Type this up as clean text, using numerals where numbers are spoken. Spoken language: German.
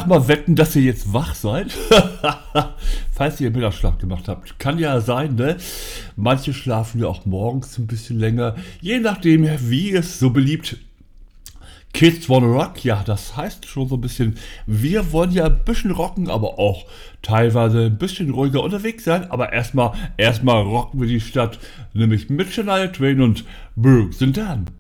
mal wetten, dass ihr jetzt wach seid. Falls ihr Mittagsschlaf gemacht habt. Kann ja sein, ne? Manche schlafen ja auch morgens ein bisschen länger. Je nachdem, wie es so beliebt Kids Wanna Rock, ja, das heißt schon so ein bisschen, wir wollen ja ein bisschen rocken, aber auch teilweise ein bisschen ruhiger unterwegs sein. Aber erstmal rocken wir die Stadt, nämlich mit Shania Twain und Brooks and Dunn.